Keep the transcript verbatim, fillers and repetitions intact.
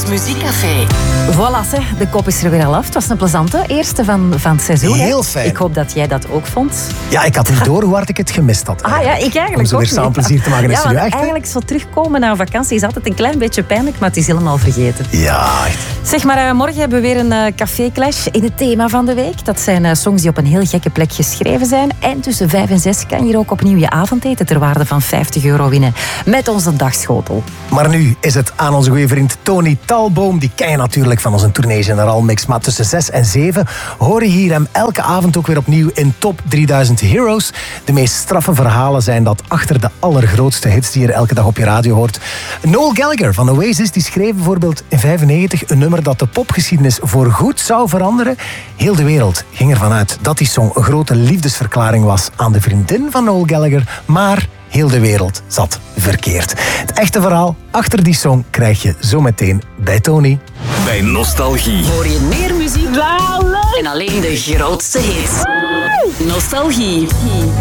Muziekcafé. Voilà, zeg, de kop is er weer al af. Het was een plezante eerste van, van het seizoen. Heel hè? fijn. Ik hoop dat jij dat ook vond. Ja, ik had niet door hoe hard ik het gemist had. Ah ja, ik eigenlijk Om zo ook weer samen niet. plezier te maken in Ja, de studio. want Echt, hè? eigenlijk zo terugkomen na vakantie is altijd een klein beetje pijnlijk, maar het is helemaal vergeten. Ja, echt. Zeg maar, uh, morgen hebben we weer een uh, café-clash in het thema van de week. Dat zijn uh, songs die op een heel gekke plek geschreven zijn. En tussen vijf en zes kan je hier ook opnieuw je avondeten ter waarde van vijftig euro winnen. Met onze dagschotel. Maar nu is het aan onze goede vriend Tony Talboom. Die ken je natuurlijk van onze Tournee General Mix. Maar tussen zes en zeven hoor je hier hem elke avond ook weer opnieuw in Top drieduizend Heroes. De meest straffe verhalen zijn dat achter de allergrootste hits die je elke dag op je radio hoort. Noel Gallagher van Oasis die schreef bijvoorbeeld in vijfennegentig een nummer dat de popgeschiedenis voorgoed zou veranderen. Heel de wereld ging ervan uit dat die song een grote liefdesverklaring was aan de vriendin van Noel Gallagher. Maar heel de wereld zat verkeerd. Het echte verhaal achter die song krijg je zometeen bij Tony. Bij Nostalgie hoor je meer muziek en alleen de grootste hits. Nostalgie.